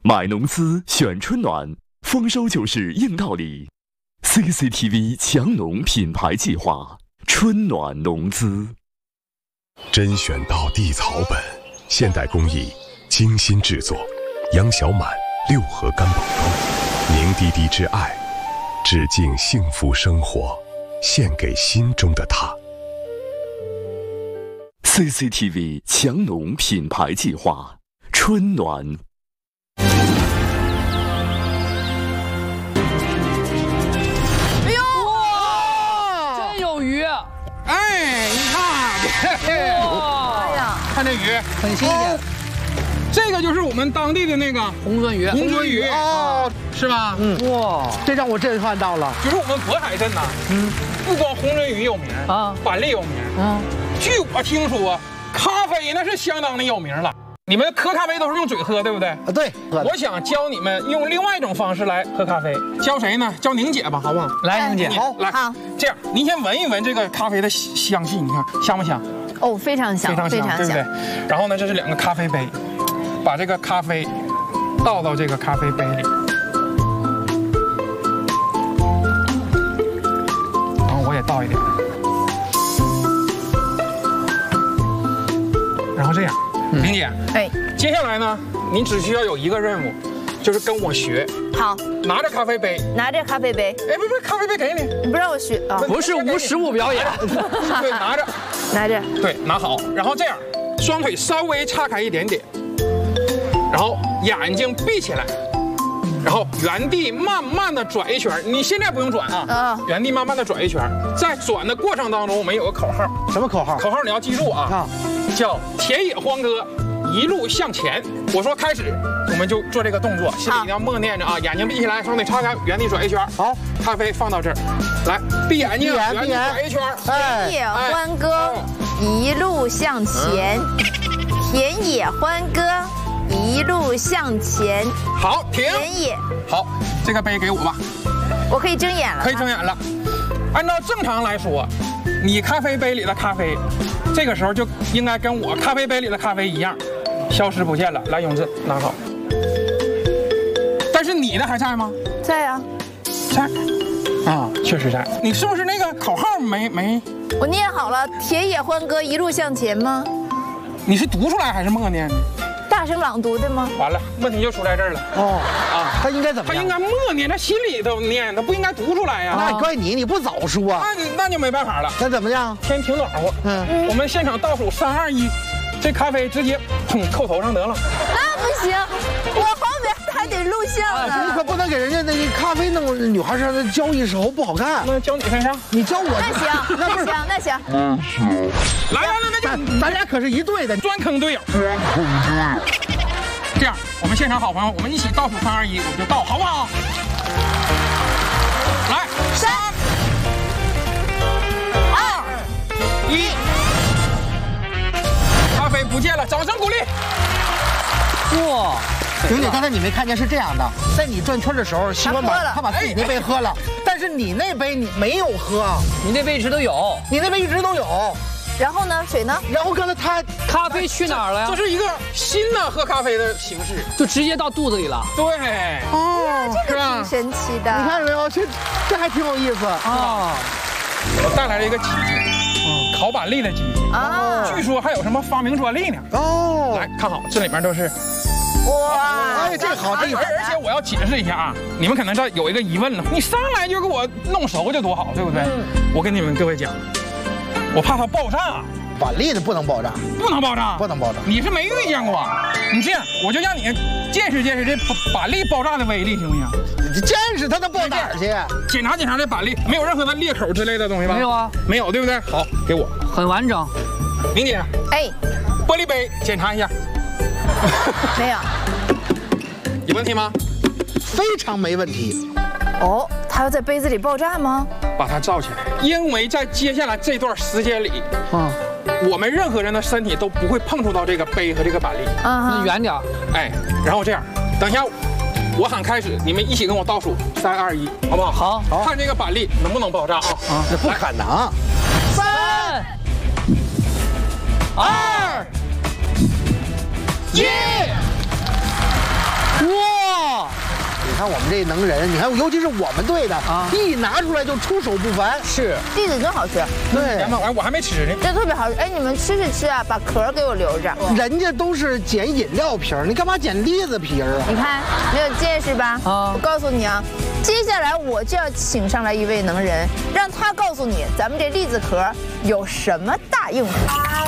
买农资选春暖，丰收就是硬道理。CCTV 强农品牌计划，春暖农资。 甄选到地草本，现代工艺，精心制作。杨小满6盒干宝装，凝滴滴之爱，致敬幸福生活，献给心中的他。 CCTV 强农品牌计划，春暖。 哎呦，哇，真有鱼！ 哎，你看， 哇，哎呀， 看这鱼很新鲜。 这个就是我们当地的那个红鳟鱼， 红鳟鱼哦，是吧？ 哇， 这让我震撼到了。 就是我们渤海镇呐，不光红鳟鱼有名啊，板栗有名啊。据我听说，咖啡那是相当的有名了。你们喝咖啡都是用嘴喝，对不对？ 啊，对。 我想教你们用另外一种方式来喝咖啡。教谁呢？教宁姐吧，好不好？ 来，宁姐， 好， 来，这样，您先闻一闻这个咖啡的香气，你看香不香？ 哦，非常香， 非常香，对不对？然后呢，这是2个咖啡杯，把这个咖啡倒到这个咖啡杯里，然后我也倒一点，然后这样。玲姐， 哎， 接下来呢，你只需要有一个任务，就是跟我学。 好， 拿着咖啡杯， 拿着咖啡杯。 哎，不，咖啡杯给你， 你不让我学啊？ 不是无实物表演。 对，拿着， 拿着， 对，拿好，然后这样，双腿稍微岔开一点点，然后眼睛闭起来，然后原地慢慢的转一圈。你现在不用转啊，原地慢慢的转一圈。在转的过程当中，我们有个口号。 什么口号？ 口号你要记住啊，叫田野欢歌，一路向前。我说开始，我们就做这个动作，心里一定要默念着啊，眼睛闭起来，双腿岔开，原地转一圈。 好， 咖啡放到这儿，来，闭眼睛，原地转一圈。 田野欢歌，一路向前。田野欢歌，一路向前。 好，停。 田野。 好，这个杯给我吧。 我可以睁眼了。 可以睁眼了。按照正常来说，你咖啡杯里的咖啡，这个时候就应该跟我咖啡杯里的咖啡一样，消失不见了。来，永志拿好。但是你的还在吗？ 在啊。 在。啊，确实在。你是不是那个口号没？ 我念好了，田野欢歌，一路向前吗？ 你是读出来还是默念？ 大声朗读的吗？ 完了，问题就出在这儿了。 哦，啊，他应该怎么样？ 他应该默念，他心里头念，他不应该读出来呀。 那怪你，你不早说啊。 那就没办法了。 那怎么样？ 天挺暖和。我们现场倒数3、2、1，这咖啡直接扣头上得了。 那不行，我后面还得录像呢。 你可不能给人家那咖啡弄女孩身上浇一手，不好看。 那浇你身上， 你浇我。 那行。 来， 咱俩可是一队的， 专坑队友。这样，我们现场好朋友，我们一起倒数3、2、1，我们就倒，好不好？来，3、2、1，咖啡不见了，掌声鼓励。 哇， 玲姐，刚才你没看见是这样的，在你转圈的时候，西瓜他把自己那杯喝了，但是你那杯你没有喝， 你那杯一直都有， 你那杯一直都有。 然后呢？水呢？ 然后刚才他咖啡去哪儿了呀？ 这是一个新的喝咖啡的形式， 就直接到肚子里了。 对， 哦，这个挺神奇的。 你看着没有？这还挺有意思啊。 我带来了一个机器，烤板栗的机器啊，据说还有什么发明专利呢。哦，来看好，这里面都是。 哇， 哎，这好，这而且我要解释一下啊，你们可能这有一个疑问了，你上来就给我弄熟就多好，对不对？我跟你们各位讲。我怕它爆炸， 板栗的不能爆炸， 不能爆炸， 不能爆炸。 你是没遇见过，你这样我就让你见识见识这板栗爆炸的威力，行不行？ 你见识它能爆哪儿去？ 检查检查这板栗，没有任何的裂口之类的东西吧？ 没有啊， 没有，对不对？好，给我， 很完整。 明姐， 哎， 玻璃杯检查一下， 没有， 有问题吗？非常没问题。 哦，它要在杯子里爆炸吗？ 把它罩起来，因为在接下来这段时间里，我们任何人的身体都不会碰触到这个杯和这个板栗。 你远点。 哎，然后这样，等一下，我喊开始，你们一起跟我倒数3、2、1，好不好？ 好， 看这个板栗能不能爆炸啊？ 这不可能。 3、2、1，哇！ 看我们这能人，你看尤其是我们队的啊，一拿出来就出手不凡。 是， 栗子真好吃。 对， 我还没吃呢。 这特别好吃，哎，你们吃是吃啊，把壳给我留着。 人家都是捡饮料皮儿，你干嘛捡栗子皮儿啊？ 你看没有见识吧？ 啊， 我告诉你啊，接下来我就要请上来一位能人，让他告诉你咱们这栗子壳有什么大用处。